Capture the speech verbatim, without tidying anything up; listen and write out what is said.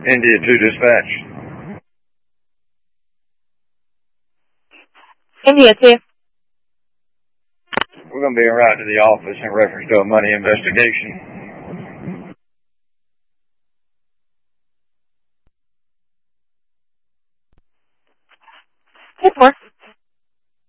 India two dispatch. India two. We're going to be en route to the office in reference to a money investigation. ten four.